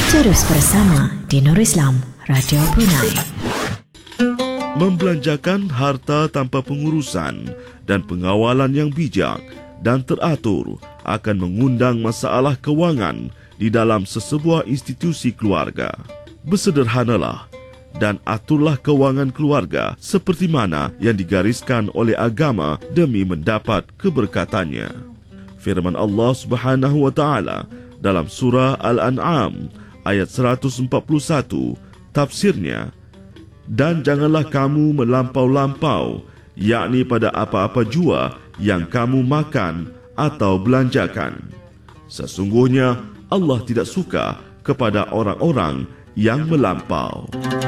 Terus bersama di Nur Islam Radio Brunei. Membelanjakan harta tanpa pengurusan dan pengawalan yang bijak dan teratur akan mengundang masalah kewangan di dalam sesebuah institusi keluarga. Bersederhanalah dan aturlah kewangan keluarga seperti mana yang digariskan oleh agama demi mendapat keberkatannya. Firman Allah Subhanahu wa taala dalam surah Al-An'am ayat 141, tafsirnya, dan janganlah kamu melampau-lampau, yakni pada apa-apa jua yang kamu makan atau belanjakan. Sesungguhnya Allah tidak suka kepada orang-orang yang melampau.